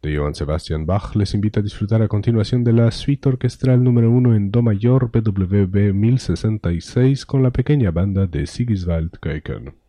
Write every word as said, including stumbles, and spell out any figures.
de Johann Sebastian Bach, les invita a disfrutar a continuación de la suite orquestral número uno en Do mayor B W V mil sesenta y seis con la pequeña banda de Sigiswald Keuken.